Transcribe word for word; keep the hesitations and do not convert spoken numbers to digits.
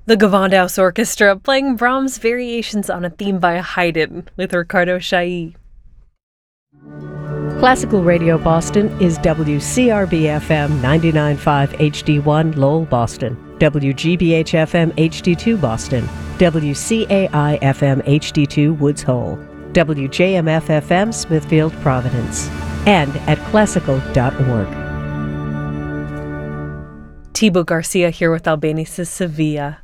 The Gewandhaus Orchestra playing Brahms' variations on a theme by Haydn with Ricardo Chailly. Classical Radio Boston is W C R B F M ninety-nine point five H D one Lowell, Boston, W G B H F M H D two Boston, W C A I F M H D two Woods Hole, W J M F F M Smithfield, Providence, and at classical dot org. Thibaut Garcia here with Albanese Sevilla.